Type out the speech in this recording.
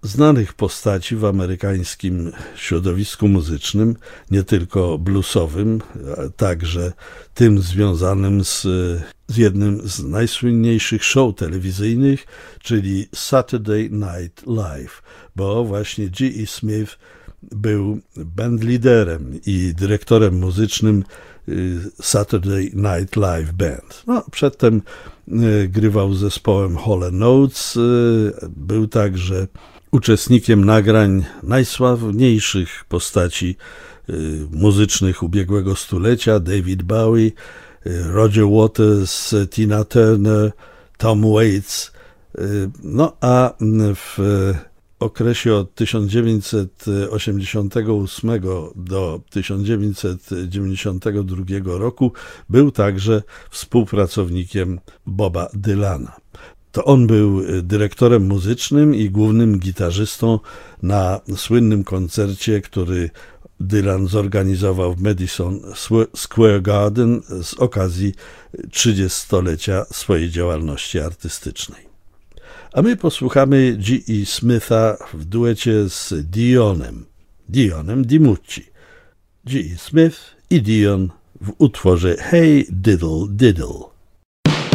znanych postaci w amerykańskim środowisku muzycznym, nie tylko bluesowym, a także tym związanym z jednym z najsłynniejszych show telewizyjnych, czyli Saturday Night Live, bo właśnie G.E. Smith był bandliderem i dyrektorem muzycznym Saturday Night Live Band. Przedtem grywał z zespołem Hall & Oates, był także uczestnikiem nagrań najsławniejszych postaci muzycznych ubiegłego stulecia: David Bowie, Roger Waters, Tina Turner, Tom Waits. A w okresie od 1988 do 1992 roku był także współpracownikiem Boba Dylana. To on był dyrektorem muzycznym i głównym gitarzystą na słynnym koncercie, który Dylan zorganizował w Madison Square Garden z okazji 30-lecia swojej działalności artystycznej. A my posłuchamy G.E. Smitha w duecie z Dionem DiMucci. G.E. Smith i Dion w utworze Hey Diddle Diddle.